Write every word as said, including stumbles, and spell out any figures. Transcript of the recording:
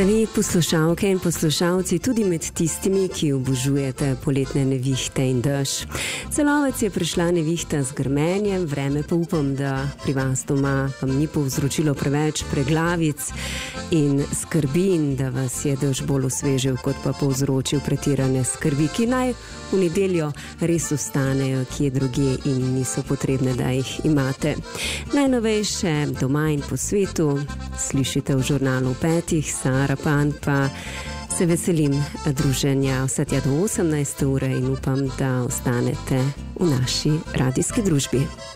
Ste vi, poslušalke in poslušalci, tudi med tistimi, ki obožujete poletne nevihte in dež? Celovec je prišla nevihta z grmenjem, vreme pa upam, da pri vas doma vam ni povzročilo preveč preglavic in skrbi in da vas je dež bolj osvežil, kot pa povzročil pretirane skrbi, ki naj v nedeljo res ostanejo kje drugje in niso potrebne, da jih imate. Najnovejše doma in po svetu slišite v žurnalu petih, Sara Pan pa se veselim druženja vse tja do osemnajste ure in upam, da ostanete v naši radijski družbi.